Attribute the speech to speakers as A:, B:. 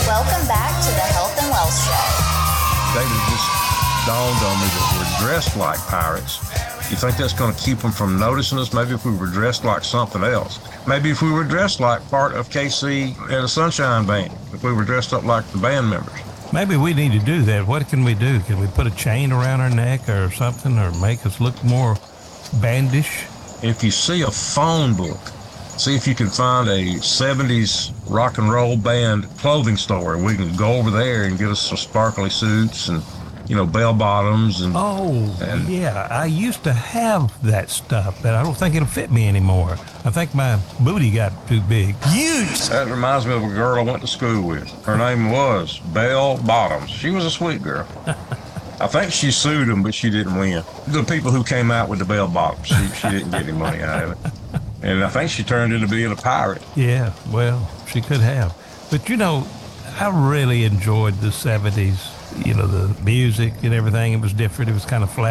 A: Welcome back to the Health and Wealth Show.
B: David, just dawned on me that we're dressed like pirates. You think that's going to keep them from noticing us? Maybe if we were dressed like something else. Maybe if we were dressed like part of KC and the Sunshine Band. If we were dressed up like the band members.
C: Maybe we need to do that. What can we do? Can we put a chain around our neck or something, or make us look more bandish?
B: If you see a phone book, see if you can find a 70s rock and roll band clothing store. We can go over there and get us some sparkly suits and, bell bottoms.
C: Yeah, I used to have that stuff, but I don't think it'll fit me anymore. I think my booty got too big. Huge!
B: That reminds me of a girl I went to school with. Her name was Bell Bottoms. She was a sweet girl. I think she sued him, but she didn't win. The people who came out with the bell bottoms, she didn't get any money out of it. And I think she turned into being a pirate.
C: Yeah, well, she could have. But I really enjoyed the 70s. The music and everything, it was different. It was kind of flat.